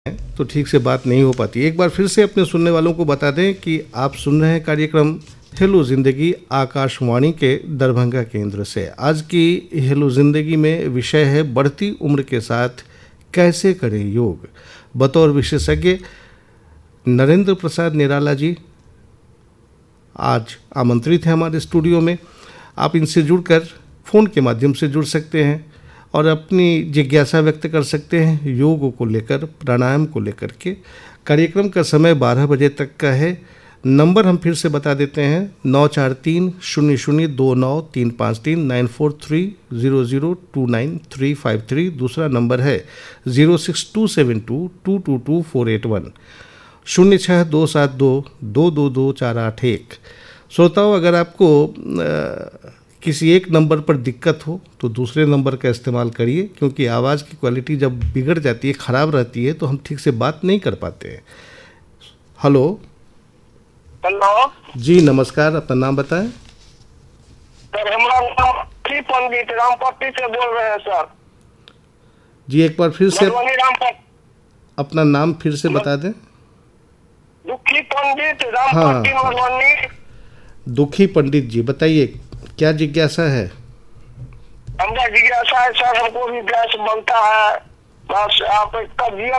तो ठीक से बात नहीं हो पाती। एक बार फिर से अपने सुनने वालों को बता दें कि आप सुन रहे हैं कार्यक्रम हेलो ज़िंदगी आकाशवाणी के दरभंगा केंद्र से। आज की हेलो ज़िंदगी में विषय है बढ़ती उम्र के साथ कैसे करें योग। बतौर विशेषज्ञ नरेंद्र प्रसाद निराला जी आज आमंत्रित हैं हमारे स्टूडियो में। आप इनसे जुड़कर फ़ोन के माध्यम से जुड़ सकते हैं और अपनी जिज्ञासा व्यक्त कर सकते हैं योग को लेकर, प्राणायाम को लेकर के। कार्यक्रम का समय 12 बजे तक का है। नंबर हम फिर से बता देते हैं 9430029353 9430029353। दूसरा नंबर है 06272222481 06272222481। श्रोताओं, अगर आपको किसी एक नंबर पर दिक्कत हो तो दूसरे नंबर का इस्तेमाल करिए, क्योंकि आवाज़ की क्वालिटी जब बिगड़ जाती है, ख़राब रहती है, तो हम ठीक से बात नहीं कर पाते हैं। हेलो जी, नमस्कार। अपना नाम बताएं। सर, हमारा नाम पंडित रामपट्टी से बोल रहे हैं सर। जी, एक बार फिर से अपना नाम फिर से बता दें। दुखी पंडित रामपट्टी मधुबनी। दुखी पंडित जी, बताइए क्या जिज्ञासा है। हमारा जिज्ञासा है सर, हमको भी गैस बनता है, बस आप तबीयत